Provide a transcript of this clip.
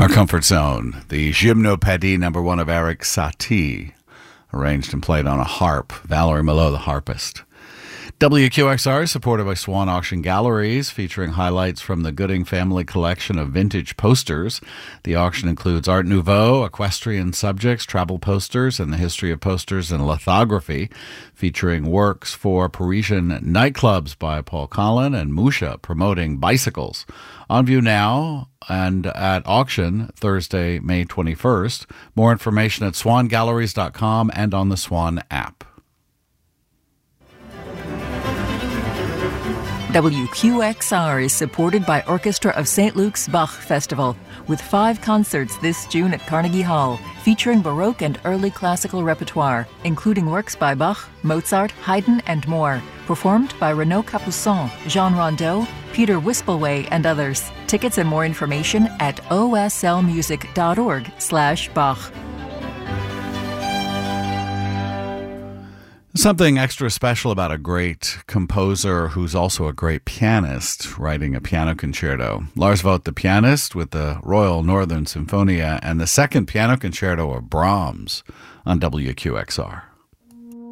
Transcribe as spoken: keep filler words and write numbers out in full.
Our comfort zone, the Gymnopédie number one of Eric Satie, arranged and played on a harp. Valerie Malot, the harpist. W Q X R is supported by Swan Auction Galleries, featuring highlights from the Gooding family collection of vintage posters. The auction includes Art Nouveau, equestrian subjects, travel posters, and the history of posters and lithography, featuring works for Parisian nightclubs by Paul Collin and Musha, promoting bicycles. On view now and at auction Thursday, May twenty-first. More information at swan galleries dot com and on the Swan app. W Q X R is supported by Orchestra of Saint Luke's Bach Festival, with five concerts this June at Carnegie Hall, featuring Baroque and early classical repertoire, including works by Bach, Mozart, Haydn, and more, performed by Renaud Capuçon, Jean Rondeau, Peter Wispelwey, and others. Tickets and more information at o s l music dot org slash Bach. Something extra special about a great composer who's also a great pianist writing a piano concerto. Lars Vogt, the pianist with the Royal Northern Symphonia, and the second piano concerto of Brahms on W Q X R.